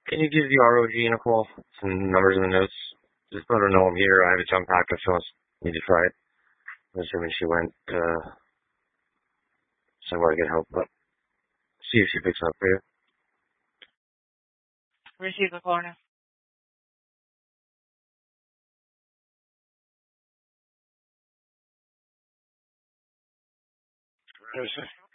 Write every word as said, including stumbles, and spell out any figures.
Can you give the R O G in a call? Some numbers in the notes. Just let her know I'm here. I have a jump pack if she wants me to try it. I'm assuming she went uh, somewhere to get help, but see if she picks it up for you. Receive the call now. Yes, sir.